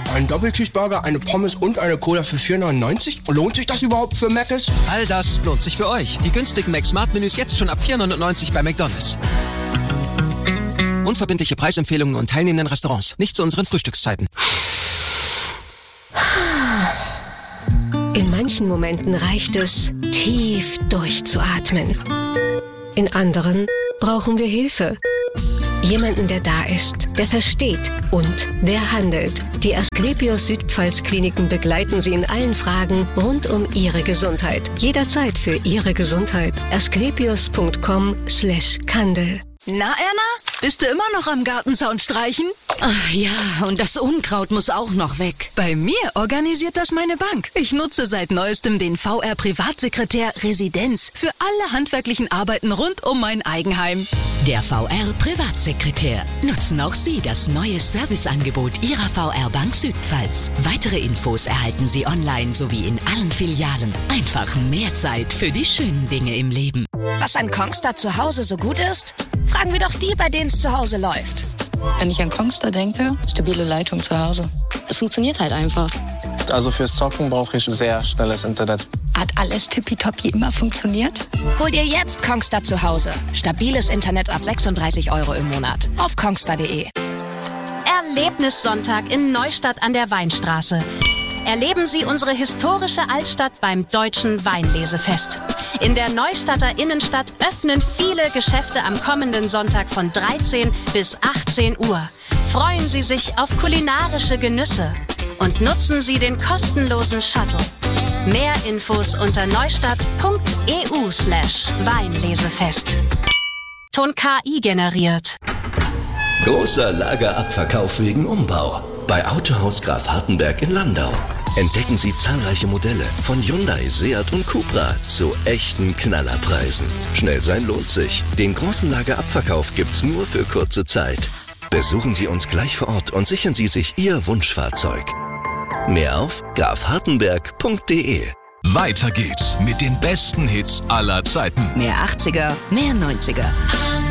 Ein Doppelcheeseburger, eine Pommes und eine Cola für 4,99? Lohnt sich das überhaupt für Mc's? All das lohnt sich für euch. Die günstigen Mac-Smart-Menüs jetzt schon ab 4,99 bei McDonald's. Unverbindliche Preisempfehlungen und teilnehmenden Restaurants. Nicht zu unseren Frühstückszeiten. In manchen Momenten reicht es, tief durchzuatmen. In anderen brauchen wir Hilfe. Jemanden, der da ist, der versteht und der handelt. Die Asklepios Südpfalz Kliniken begleiten Sie in allen Fragen rund um Ihre Gesundheit. Jederzeit für Ihre Gesundheit. asklepios.com/Kandel. Na, Erna? Bist du immer noch am Gartenzaun streichen? Ach ja, und das Unkraut muss auch noch weg. Bei mir organisiert das meine Bank. Ich nutze seit neuestem den VR Privatsekretär Residenz für alle handwerklichen Arbeiten rund um mein Eigenheim. Der VR Privatsekretär. Nutzen auch Sie das neue Serviceangebot Ihrer VR Bank Südpfalz. Weitere Infos erhalten Sie online sowie in allen Filialen. Einfach mehr Zeit für die schönen Dinge im Leben. Was an Kongstar zu Hause so gut ist? Fragen wir doch die, bei denen es zu Hause läuft. Wenn ich an Kongstar denke, stabile Leitung zu Hause. Es funktioniert halt einfach. Also fürs Zocken brauche ich sehr schnelles Internet. Hat alles tippitoppi immer funktioniert? Hol dir jetzt Kongstar zu Hause. Stabiles Internet ab 36 € im Monat. Auf kongstar.de. Erlebnissonntag in Neustadt an der Weinstraße. Erleben Sie unsere historische Altstadt beim Deutschen Weinlesefest. In der Neustadter Innenstadt öffnen viele Geschäfte am kommenden Sonntag von 13 bis 18 Uhr. Freuen Sie sich auf kulinarische Genüsse und nutzen Sie den kostenlosen Shuttle. Mehr Infos unter neustadt.eu/Weinlesefest. Ton KI generiert. Großer Lagerabverkauf wegen Umbau. Bei Autohaus Graf Hartenberg in Landau. Entdecken Sie zahlreiche Modelle von Hyundai, Seat und Cupra zu echten Knallerpreisen. Schnell sein lohnt sich. Den großen Lagerabverkauf gibt's nur für kurze Zeit. Besuchen Sie uns gleich vor Ort und sichern Sie sich Ihr Wunschfahrzeug. Mehr auf grafhartenberg.de. Weiter geht's mit den besten Hits aller Zeiten. Mehr 80er, mehr 90er.